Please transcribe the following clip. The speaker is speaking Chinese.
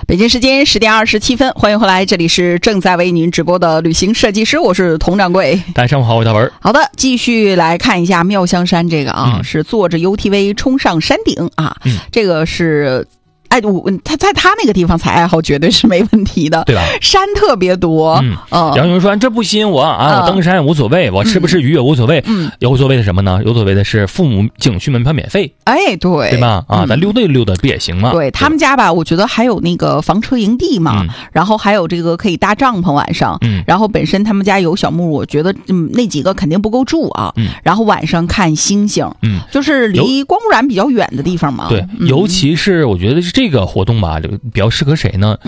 北京时间10点27分，欢迎回来，这里是正在为您直播的旅行设计师，我是佟掌柜。 大家上午好，我是大文。 好的，继续来看一下妙香山这个是坐着 UTV 冲上山顶啊，这个是。他在他那个地方采爱好绝对是没问题的， 对吧？然山特别多， 后有人说这不吸引我啊，我登山无所谓，我吃不吃鱼也无所谓，有所谓的什么呢？有所谓的是父母景区门票免费， 哎，对吧？啊，咱溜达溜达不也行吗？ 对他们家吧，我觉得还有那个房车营地嘛，然后还有这个可以搭帐篷晚上，然后本身他们家有小木屋，我觉得那几个肯定不够住啊，然后晚上看星星，就是离光污染比较远的地方嘛， 对，尤其是我觉得是这个活动吧，比较适合谁呢？